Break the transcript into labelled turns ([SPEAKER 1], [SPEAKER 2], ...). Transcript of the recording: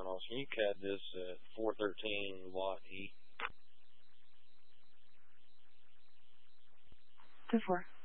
[SPEAKER 1] Charles. Can you CAD this 413 Watt E?
[SPEAKER 2] 2-4.